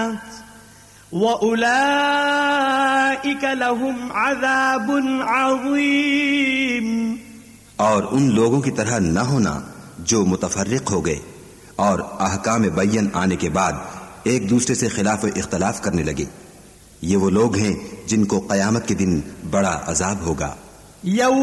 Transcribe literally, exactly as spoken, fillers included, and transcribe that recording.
व उलाइका लहुम अज़ाबुन अज़ीम। और उन लोगों की तरह न होना जो मुतफर्रिक हो गए और अहकाम बय्यन आने के बाद एक दूसरे से खिलाफ इख्तलाफ करने लगे। ये वो लोग हैं जिनको कयामत के दिन बड़ा अजाब होगा।